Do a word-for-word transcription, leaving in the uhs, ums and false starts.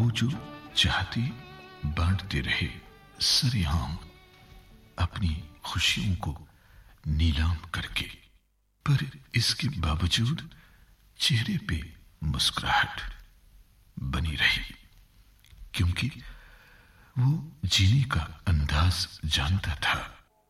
वो जो चाहते बांटते रहे सरेआम अपनी खुशियों को नीलाम करके, पर इसके बावजूद चेहरे पे मुस्कुराहट बनी रही, क्योंकि वो जीने का अंदाज जानता था।